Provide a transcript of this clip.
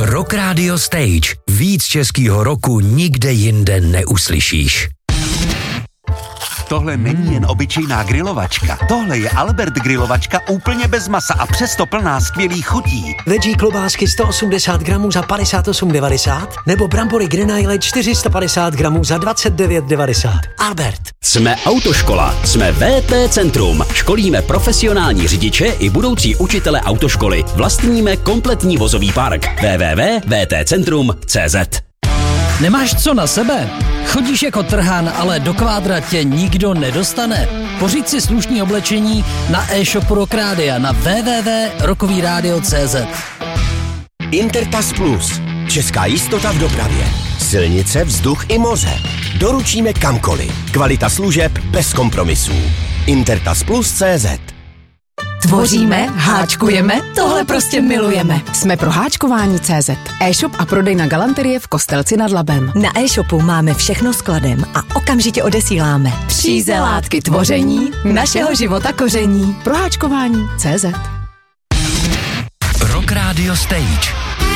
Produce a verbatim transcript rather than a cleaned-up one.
Rock Radio Stage. Víc českýho roku nikde jinde neuslyšíš. Tohle není jen obyčejná grilovačka. Tohle je Albert grilovačka úplně bez masa a přesto plná skvělých chutí. Veggie klobásky sto osmdesát gramů za padesát osm devadesát nebo brambory Grenaille čtyři sta padesát gramů za dvacet devět devadesát. Albert. Jsme autoškola, jsme V P Centrum. Školíme profesionální řidiče i budoucí učitele autoškoly. Vlastníme kompletní vozový park. w w w tečka v t centrum tečka c z. Nemáš co na sebe? Chodíš jako trhán, ale do kvádra tě nikdo nedostane? Pořiď si slušný oblečení na e-shopu Rock Rádia na w w w tečka rockový rádio tečka c z. Intertas Plus. Česká jistota v dopravě. Silnice, vzduch i moře. Doručíme kamkoliv. Kvalita služeb bez kompromisů. Intertas Plus tečka c z. Tvoříme, háčkujeme, tohle prostě milujeme. Jsme pro háčkování tečka cé zet. E-shop a prodejna galanterie v Kostelci nad Labem. Na e-shopu máme všechno skladem a okamžitě odesíláme. Příze látky tvoření, našeho života koření. Pro háčkování tečka cé zet. Rock Radio Stage.